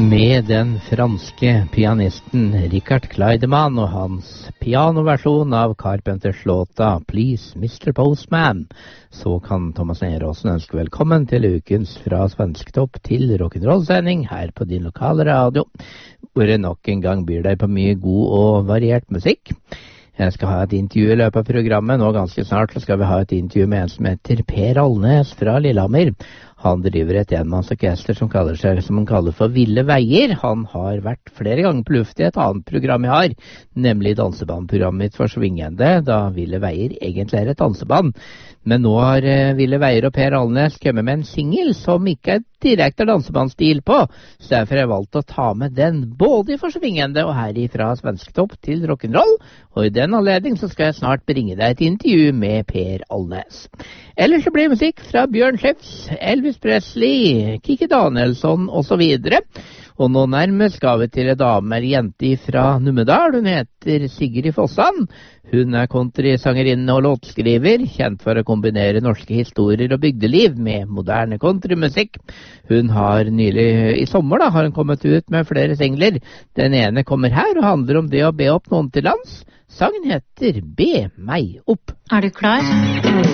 Med den franske pianisten Richard Clayderman og hans pianoversjon av Carpenters låta Please Mr. Postman, så kan Thomas Neråsen ønske velkommen til ukens Fra Svensktopp til rock'n'roll-sending her på din lokale radio, hvor jeg nok en gang byr deg på mye god og variert musikk. Jeg skal ha et intervju i løpet av programmet. Nå ganske snart så skal vi ha et intervju med en som heter Per Alnes fra Lillehammer. Han driver et enmannsorkester som han kaller for Ville Veier. Han har vært flere ganger på luft i et annet program jeg har, nemlig dansebandprogrammet mitt for svingende, da Ville Veier egentlig er et danseband. Men nå har Ville Veier og Per Alnes kommet med en singel som ikke er direkte dansebandstil på, så derfor har jeg valgt å ta med den både i forsvingende og her ifra Svensktopp til rock'n'roll, og i den anledning så skal jeg snart bringe deg et intervju med Per Alnes. Ellers så blir musikk fra Bjørn Skjefs, Elvis Presley, Kikki Danielsson og så videre. Og nå nærmest skal vi til en dame eller jente fra Numedal. Hun heter Sigrid Fossan. Hun er countrysangerinne og låtskriver, kjent for å kombinere norske historier og bygdeliv med moderne countrymusikk. Hun har nylig, i sommer har hun kommet ut med flere singler. Den ene kommer her og handler om det å be opp noen til lands. Sangen heter Be meg opp. Er du klar?